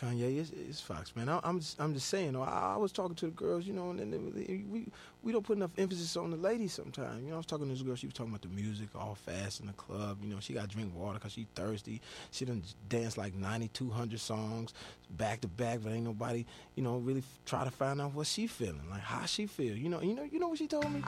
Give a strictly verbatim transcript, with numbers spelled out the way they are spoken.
Kanye, it's, it's Fox, man. I, I'm just, I'm just saying. You know, I, I was talking to the girls, you know, and then they, we we don't put enough emphasis on the ladies sometimes. You know, I was talking to this girl. She was talking about the music, all fast in the club. You know, she got to drink water because she thirsty. She done danced like ninety-two hundred songs back to back, but ain't nobody, you know, really f- try to find out what she feeling, like how she feel. You know, you know, you know what she told me?